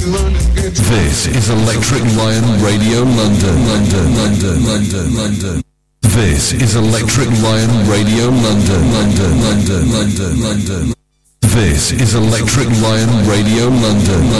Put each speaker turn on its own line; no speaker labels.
This is Electric Lion Radio London, London, London, London, London. This is Electric Lion Radio London, London, London, London, London. This is Electric Lion Radio London.